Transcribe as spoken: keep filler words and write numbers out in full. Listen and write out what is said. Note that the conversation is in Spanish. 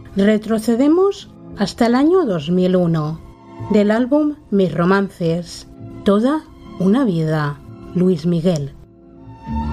Retrocedemos hasta el año dos mil uno, del álbum Mis romances, Toda una vida, Luis Miguel.